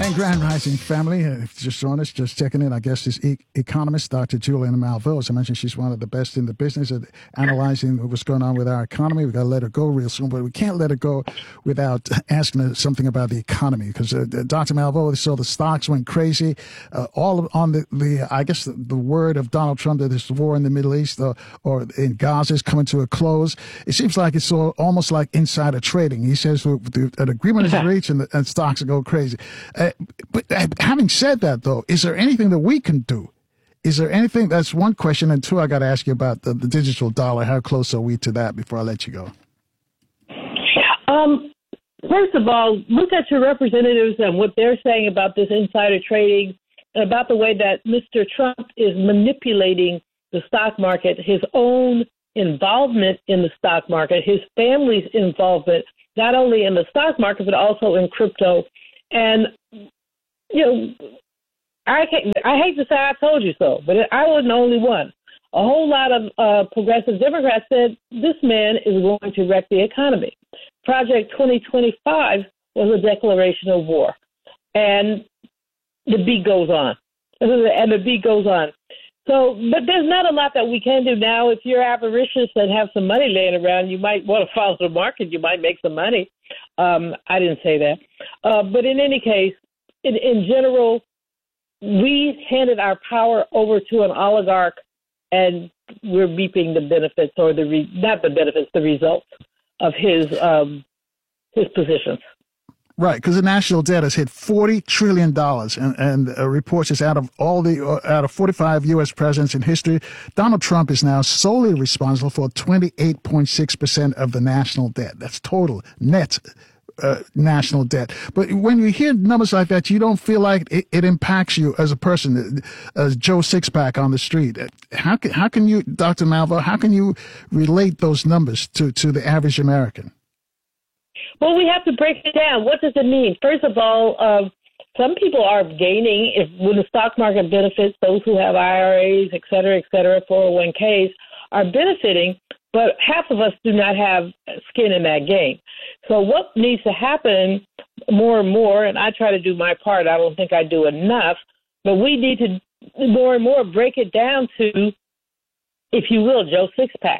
And Grand Rising family, just joined us, just checking in. I guess this economist, Dr. Julian Malveaux, as I mentioned, she's one of the best in the business at analyzing what's going on with our economy. We've got to let her go real soon, but we can't let her go without asking her something about the economy. Because Dr. Malveaux, so the stocks went crazy, all on the I guess the word of Donald Trump that this war in the Middle East or in Gaza is coming to a close. It seems like it's almost like insider trading. He says an agreement is reached and stocks will go crazy. But having said that, though, is there anything that we can do? Is there anything? That's one question. And two, I got to ask you about the digital dollar. How close are we to that before I let you go? First of all, look at your representatives and what they're saying about this insider trading, about the way that Mr. Trump is manipulating the stock market, his own involvement in the stock market, his family's involvement, not only in the stock market, but also in crypto. And, you know, I hate to say I told you so, but I wasn't the only one. A whole lot of progressive Democrats said this man is going to wreck the economy. Project 2025 was a declaration of war. And the beat goes on. And the beat goes on. So, but there's not a lot that we can do now. If you're avaricious and have some money laying around, you might want to follow the market. You might make some money. I didn't say that. But in any case, in general, we handed our power over to an oligarch, and we're reaping the benefits, or not the benefits, the results of his positions. Right, because the national debt has hit $40 trillion, and reports is out of 45 U.S. presidents in history, Donald Trump is now solely responsible for 28.6% of the national debt. That's total net national debt. But when you hear numbers like that, you don't feel like it impacts you as a person, as Joe Sixpack on the street. How can you, Dr. Malveaux, how can you relate those numbers to the average American? Well, we have to break it down. What does it mean? First of all, some people are gaining when the stock market benefits. Those who have IRAs, et cetera, 401ks are benefiting, but half of us do not have skin in that game. So what needs to happen more and more, and I try to do my part, I don't think I do enough, but we need to more and more break it down to, if you will, Joe Sixpack,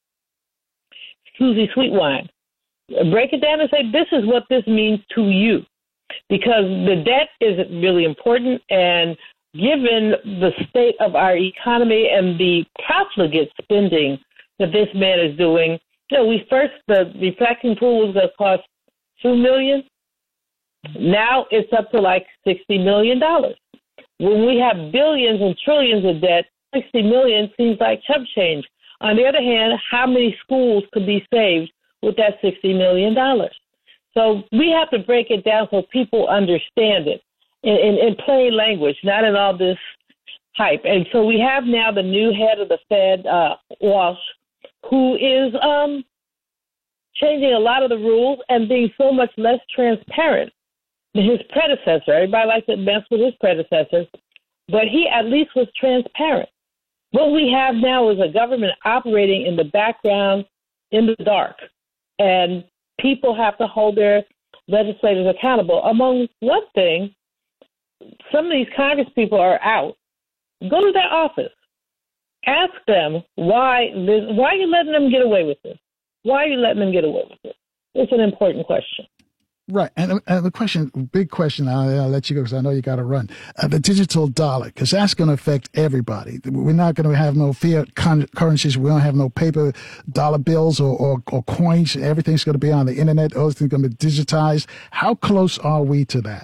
Susie Sweetwine. Break it down and say, this is what this means to you, because the debt is really important. And given the state of our economy and the profligate spending that this man is doing, the reflecting pool was going to cost $2 million. Now it's up to like $60 million. When we have billions and trillions of debt, $60 million seems like chump change. On the other hand, how many schools could be saved with that $60 million? So we have to break it down so people understand it in plain language, not in all this hype. And so we have now the new head of the Fed, Walsh, who is changing a lot of the rules and being so much less transparent than his predecessor. Everybody likes to mess with his predecessor, but he at least was transparent. What we have now is a government operating in the background, in the dark. And people have to hold their legislators accountable. Among one thing, some of these Congress people are out. Go to their office. Ask them why are you letting them get away with this? Why are you letting them get away with this? It's an important question. Right. And the question, big question, I'll let you go because I know you got to run. The digital dollar, because that's going to affect everybody. We're not going to have no fiat currencies. We don't have no paper dollar bills or coins. Everything's going to be on the internet. Everything's going to be digitized. How close are we to that?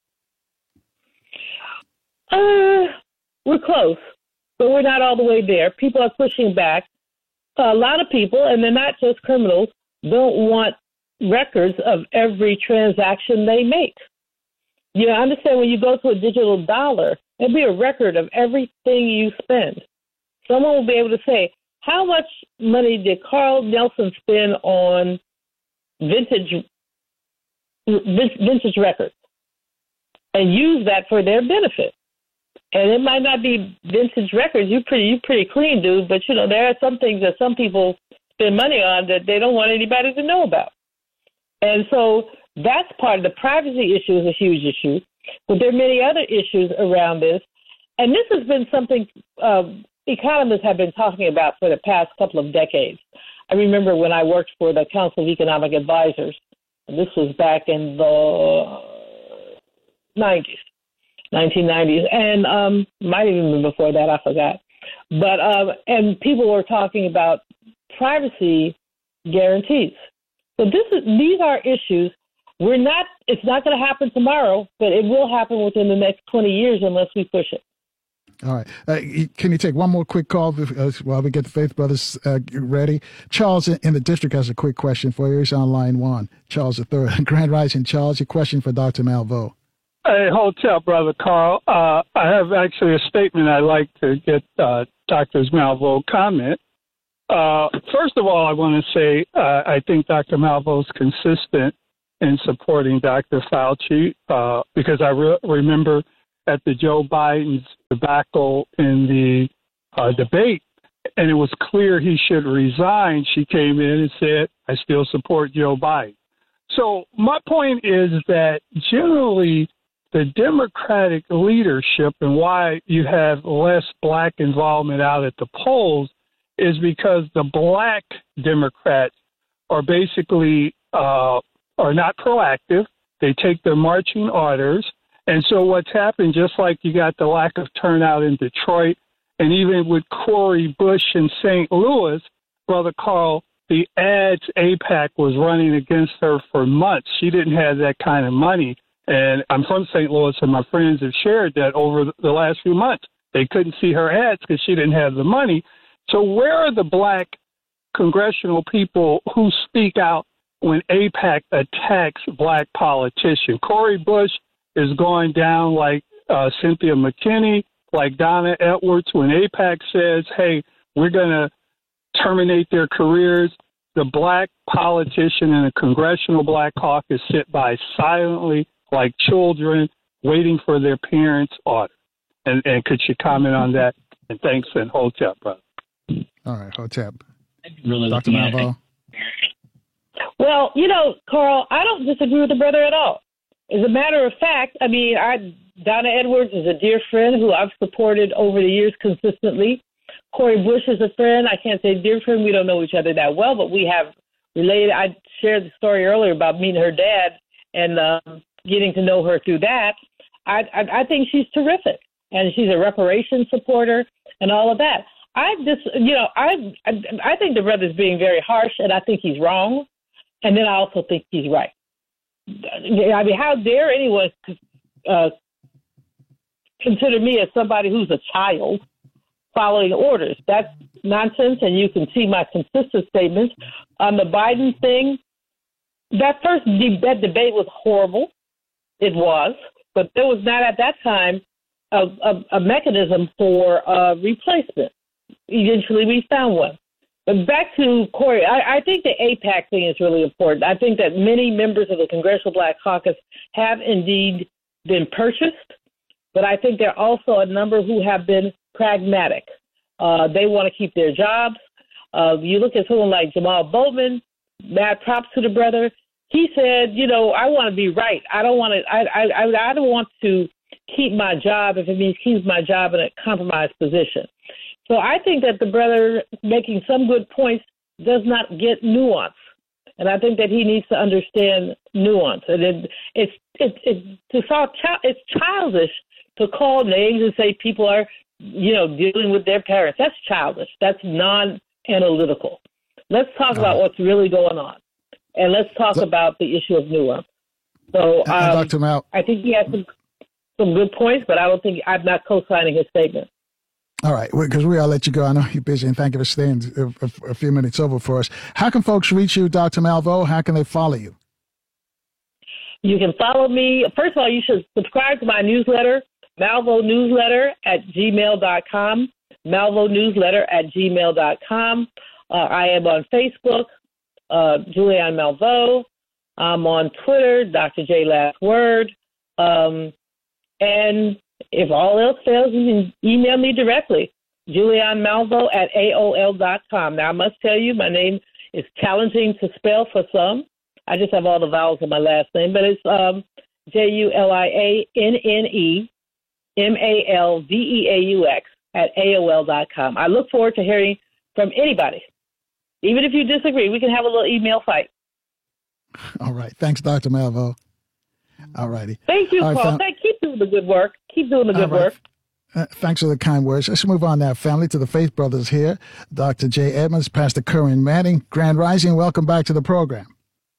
We're close, but we're not all the way there. People are pushing back. A lot of people, and they're not just criminals, don't want records of every transaction they make. You understand, when you go to a digital dollar, there'll be a record of everything you spend. Someone will be able to say, how much money did Carl Nelson spend on vintage records, and use that for their benefit. And it might not be vintage records. You pretty clean, dude. But there are some things that some people spend money on that they don't want anybody to know about. And so that's part of the privacy issue is a huge issue. But there are many other issues around this. And this has been something economists have been talking about for the past couple of decades. I remember when I worked for the Council of Economic Advisors, and this was back in the 1990s, and might even been before that, I forgot. But and people were talking about privacy guarantees. So these are issues. It's not going to happen tomorrow, but it will happen within the next 20 years unless we push it. All right. Can you take one more quick call while we get the Faith Brothers ready? Charles in the district has a quick question for you. He's on line one. Charles III. Grand Rising, Charles. Your question for Dr. Malveaux. Hey, hold up, Brother Carl. I have actually a statement I'd like to get Dr. Malveaux comment. First of all, I want to say I think Dr. Malveaux is consistent in supporting Dr. Fauci because I remember at the Joe Biden's debacle in the debate, and it was clear he should resign. She came in and said, I still support Joe Biden. So my point is that generally the Democratic leadership and why you have less black involvement out at the polls is because the black Democrats are basically are not proactive. They take their marching orders. And so what's happened, just like you got the lack of turnout in Detroit, and even with Cori Bush in St. Louis, Brother Carl, the ads AIPAC was running against her for months. She didn't have that kind of money. And I'm from St. Louis, and my friends have shared that over the last few months. They couldn't see her ads because she didn't have the money. So where are the black congressional people who speak out when AIPAC attacks black politicians? Cori Bush is going down like Cynthia McKinney, like Donna Edwards. When AIPAC says, hey, we're going to terminate their careers, the black politician in the Congressional Black Caucus sit by silently like children waiting for their parents' order. And could you comment on that? And thanks, and Hotep, brother. All right, Hotep. Really Dr. Malveaux. Well, Carl, I don't disagree with the brother at all. As a matter of fact, Donna Edwards is a dear friend who I've supported over the years consistently. Cori Bush is a friend. I can't say dear friend. We don't know each other that well, but we have related. I shared the story earlier about meeting her dad and getting to know her through that. I think she's terrific, and she's a reparations supporter and all of that. I think the brother's being very harsh, and I think he's wrong, and then I also think he's right. I mean, how dare anyone consider me as somebody who's a child following orders? That's nonsense, and you can see my consistent statements on the Biden thing. That debate was horrible. It was, but there was not at that time a mechanism for replacement. Eventually, we found one. But back to Cori, I think the AIPAC thing is really important. I think that many members of the Congressional Black Caucus have indeed been purchased, but I think there are also a number who have been pragmatic. They want to keep their jobs. You look at someone like Jamal Bowman, mad props to the brother. He said, I want to be right. I don't want to keep my job if it means keep my job in a compromised position. So I think that the brother making some good points does not get nuance, and I think that he needs to understand nuance. And it's childish to call names and say people are, dealing with their parents. That's childish. That's non-analytical. Let's talk about what's really going on, and let's talk about the issue of nuance. So Dr. Mal, I think he has some good points, but I'm not co-signing his statement. All right, because we all let you go. I know you're busy, and thank you for staying a few minutes over for us. How can folks reach you, Dr. Malveaux? How can they follow you? You can follow me. First of all, you should subscribe to my newsletter, Malveaux Newsletter at gmail.com, Malveaux Newsletter at gmail.com. I am on Facebook, Julianne Malveaux. I'm on Twitter, Dr. J Last Word. And if all else fails, you can email me directly, JulianneMalveaux@AOL.com. Now, I must tell you, my name is challenging to spell for some. I just have all the vowels in my last name, but JULIANNEMALVEAUX@AOL.com. I look forward to hearing from anybody. Even if you disagree, we can have a little email fight. All right. Thanks, Dr. Malveaux. All righty. Thank you, All right, Paul. Keep doing the good work. Keep doing the good work. Thanks for the kind words. Let's move on now, family, to the Faith Brothers here. Dr. J. Edmonds, Pastor Corinne Manning. Grand Rising, welcome back to the program.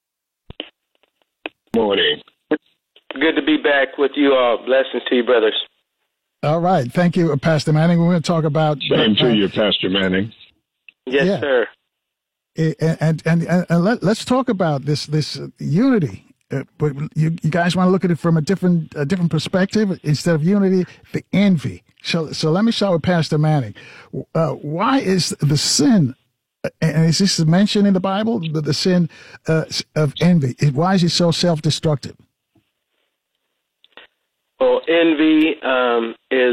Morning. Good to be back with you all. Blessings to you, brothers. All right. Thank you, Pastor Manning. We're going to talk about... Same to you, Pastor Manning. Yes, sir. And let's talk about this unity. But you guys want to look at it from a different perspective. Instead of unity, the envy. So let me start with Pastor Manning. Why is the sin, and is this mentioned in the Bible, the sin of envy? Why is it so self-destructive? Well, envy is